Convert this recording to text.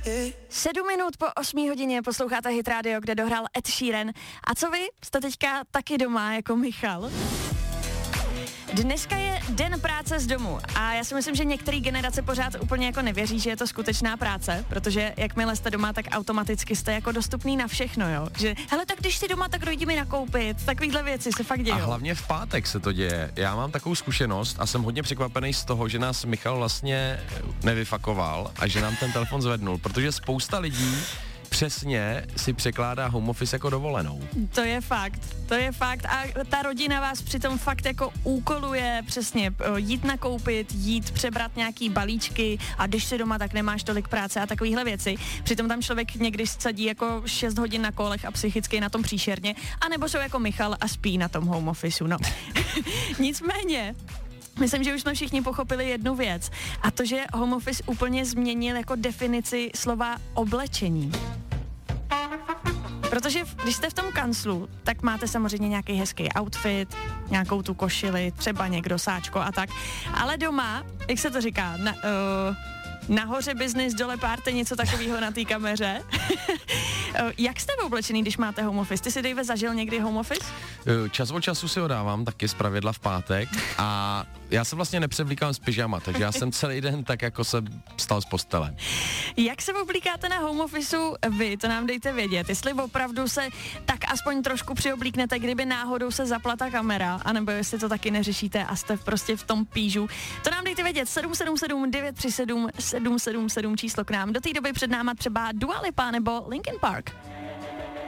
7 minut po 8 hodině posloucháte Hit Radio, kde dohrál Ed Sheeran. A co vy? Jste teďka taky doma jako Michal? Dneska je den práce z domu a já si myslím, že některé generace pořád úplně jako nevěří, že je to skutečná práce, protože jakmile jste doma, tak automaticky jste jako dostupný na všechno, jo. Že hele, tak když jsi doma, tak dojdi mi nakoupit, takovýhle věci se fakt dějou. A hlavně v pátek se to děje. Já mám takovou zkušenost a jsem hodně překvapený z toho, že nás Michal vlastně nevyfakoval a že nám ten telefon zvednul, protože spousta lidí přesně si překládá home office jako dovolenou. To je fakt a ta rodina vás přitom fakt jako úkoluje přesně jít nakoupit, jít přebrat nějaký balíčky a když jsi doma, tak nemáš tolik práce a takovýhle věci. Přitom tam člověk někdy sadí jako 6 hodin na kolech a psychicky je na tom příšerně, anebo jsou jako Michal a spí na tom home officeu, no. Nicméně myslím, že už jsme všichni pochopili jednu věc a to, že home office úplně změnil jako definici slova oblečení. Protože když jste v tom kanclu, tak máte samozřejmě nějaký hezký outfit, nějakou tu košili, třeba někdo sáčko a tak. Ale doma, jak se to říká, nahoře business, dole party, něco takového na té kameře. Jak jste oblečený, když máte home office? Ty si, Dave, zažil někdy home office? Čas od času si ho dávám, taky zpravidla v pátek a já se vlastně nepřevlíkám z pyžama, takže já jsem celý den tak jako se vstal z postele. Jak se oblíkáte na home officeu vy, to nám dejte vědět, jestli opravdu se tak aspoň trošku přioblíknete, kdyby náhodou se zapla ta kamera, anebo jestli to taky neřešíte a jste prostě v tom pížu. To nám dejte vědět, 777 937 777 číslo k nám. Do té doby před náma třeba Dua Lipa nebo Linkin Park.